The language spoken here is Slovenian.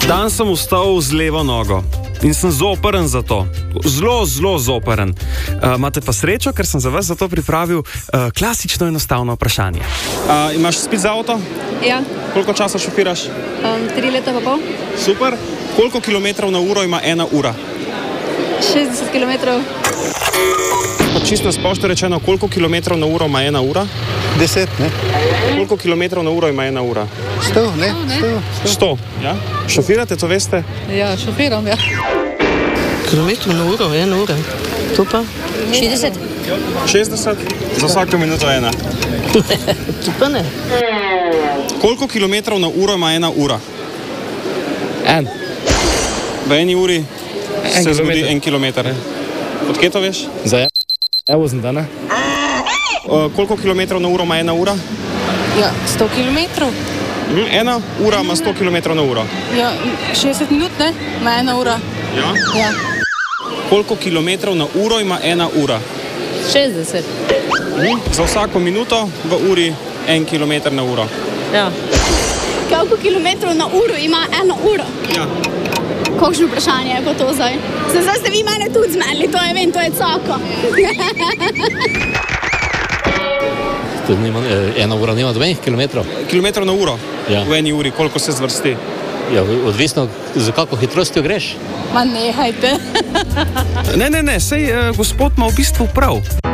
Dan sem vstal z levo nogo in sem zoprn za to. Zelo zoprn. Imate pa srečo, ker sem za vas zato pripravil klasično enostavno vprašanje. Imaš spit za avto? Ja. Koliko časa šofiraš? 3 leta pa pol. Super. Koliko kilometrov na uro ima 1 ura? 60 kilometrov. Pa čisto splošno rečeno, koliko kilometrov na uro ima 1 ura? 10, ne? Koliko kilometrov na uro ima 1 ura? 100, ne? 100, ja? Šofirate, to veste? Ja, šofiram, ja. Kilometrov na uro, 1 ura. To pa? 60. 60? Za vsako minuto 1. To pa ne. Koliko kilometrov na uro ima 1 ura? 1. V 1 uri se zgodi 1 kilometer. Odkje to veš? Evo sem dana. Koliko kilometrov na uro ima 1 ura? Ja, 100 kilometrov. 1 ura ima 100 kilometrov na uro. Ja, 60 minut, ne? Ma 1 ura. Ja? Ja. Koliko kilometrov na uro ima 1 ura? 60. Za vsako minuto v uri 1 kilometer na uro. Ja. Koliko kilometrov na uro ima 1 ura? Ja. Kakšno vprašanje je pa to zdaj? Zdaj ste vi mene tudi zmenili, to je vem, to je cako. Ena ura nima dobenih kilometrov. Kilometrov na uro? Ja. V 1 uri, koliko se zvrsti? Ja, odvisno, za kako hitrostjo greš. Ma nehajte. Ne, sej gospod ima v bistvu prav.